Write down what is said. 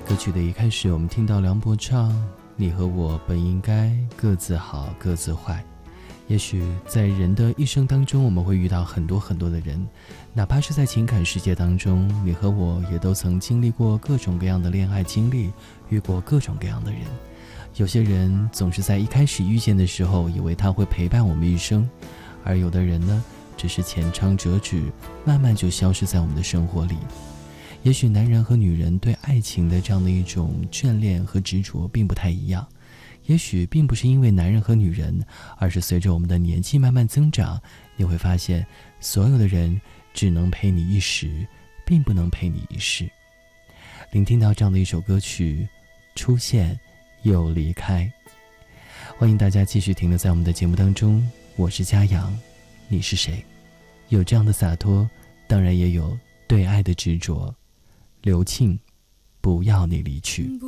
歌曲的一开始，我们听到梁博唱你和我本应该各自好各自坏。也许在人的一生当中，我们会遇到很多很多的人，哪怕是在情感世界当中，你和我也都曾经历过各种各样的恋爱经历，遇过各种各样的人。有些人总是在一开始遇见的时候以为他会陪伴我们一生，而有的人呢，只是浅尝辄止，慢慢就消失在我们的生活里。也许男人和女人对爱情的这样的一种眷恋和执着并不太一样，也许并不是因为男人和女人，而是随着我们的年纪慢慢增长，你会发现所有的人只能陪你一时，并不能陪你一世。聆听到这样的一首歌曲，出现又离开。欢迎大家继续停留在我们的节目当中，我是嘉阳，你是谁？有这样的洒脱，当然也有对爱的执着。刘庆，不要你离去。